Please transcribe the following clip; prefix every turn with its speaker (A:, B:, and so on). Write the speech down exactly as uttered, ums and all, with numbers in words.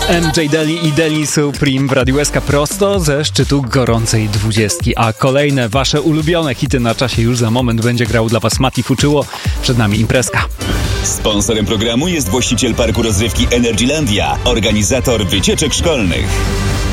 A: M J Deli i Deli Supreme w Radiu S K prosto ze szczytu gorącej dwudziestki. A kolejne wasze ulubione hity na czasie już za moment będzie grał dla was Mati Fuczyło. Przed nami imprezka.
B: Sponsorem programu jest właściciel parku rozrywki Energylandia, organizator wycieczek szkolnych.